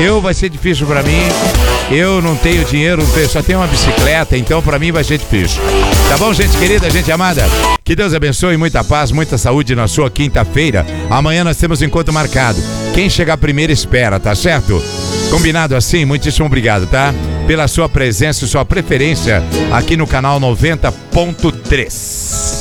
vai ser difícil pra mim. Eu não tenho dinheiro, só tenho uma bicicleta, então pra mim vai ser difícil. Tá bom, gente querida, gente amada? Que Deus abençoe, muita paz, muita saúde na sua quinta-feira. Amanhã nós temos um encontro marcado. Quem chegar primeiro espera, tá certo? Combinado assim? Muitíssimo obrigado, tá? Pela sua presença e sua preferência aqui no canal 90.3.